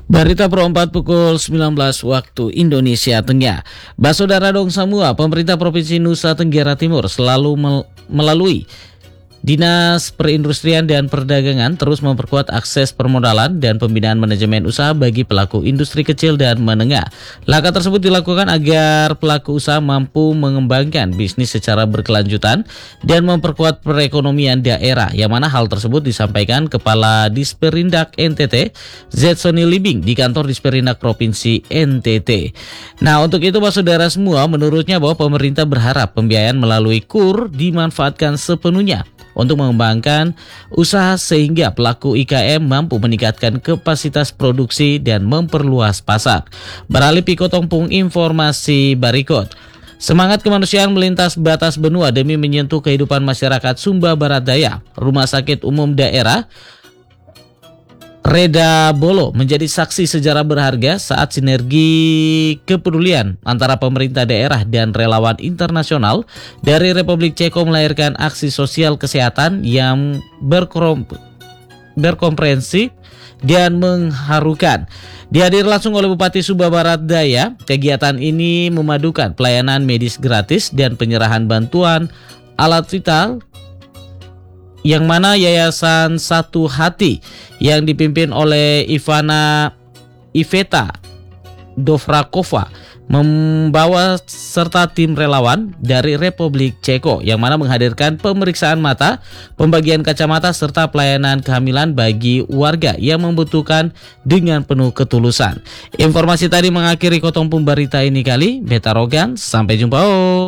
Berita Pro 4 pukul 19 waktu Indonesia Tengah. Basodara Dong Samua, pemerintah Provinsi Nusa Tenggara Timur selalu melalui Dinas Perindustrian dan Perdagangan terus memperkuat akses permodalan dan pembinaan manajemen usaha bagi pelaku industri kecil dan menengah. Langkah tersebut dilakukan agar pelaku usaha mampu mengembangkan bisnis secara berkelanjutan dan memperkuat perekonomian daerah, yang mana hal tersebut disampaikan Kepala Disperindak NTT Zetsoni Libing di kantor Disperindak Provinsi NTT. Nah, untuk itu saudara semua, menurutnya bahwa pemerintah berharap pembiayaan melalui KUR dimanfaatkan sepenuhnya untuk mengembangkan usaha sehingga pelaku IKM mampu meningkatkan kapasitas produksi dan memperluas pasar. Beralih Pikotongpung informasi berikut. Semangat kemanusiaan melintas batas benua demi menyentuh kehidupan masyarakat Sumba Barat Daya. Rumah Sakit Umum Daerah Reda Bolo menjadi saksi sejarah berharga saat sinergi kepedulian antara pemerintah daerah dan relawan internasional dari Republik Ceko melahirkan aksi sosial kesehatan yang berkomprehensif dan mengharukan. Dihadiri langsung oleh Bupati Sumba Barat Daya, kegiatan ini memadukan pelayanan medis gratis dan penyerahan bantuan alat vital, yang mana Yayasan Satu Hati yang dipimpin oleh Iveta Dovrakova membawa serta tim relawan dari Republik Ceko, yang mana menghadirkan pemeriksaan mata, pembagian kacamata, serta pelayanan kehamilan bagi warga yang membutuhkan dengan penuh ketulusan. Informasi tadi mengakhiri Kotongpung berita ini kali. Beta Rogan, sampai jumpa.